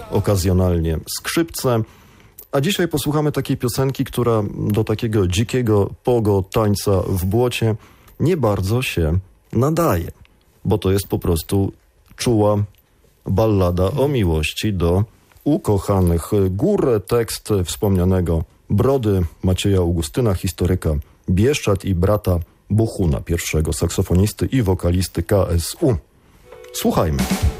okazjonalnie skrzypce. A dzisiaj posłuchamy takiej piosenki, która do takiego dzikiego pogo tańca w błocie nie bardzo się nadaje, bo to jest po prostu czuła ballada o miłości do ukochanych gór. Tekst wspomnianego Brody Macieja Augustyna, historyka Bieszczad i brata Bohuna, pierwszego saksofonisty i wokalisty KSU. Słuchajmy.